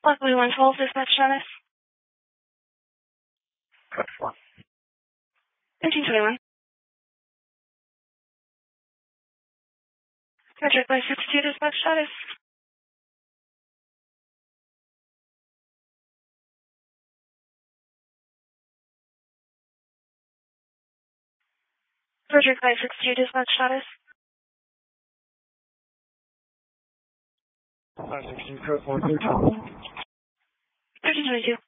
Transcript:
Luckily 112, dispatch status. 1321. Metric by 62, dispatch status. Metric by 62, dispatch status. 516, code 1322. 1322.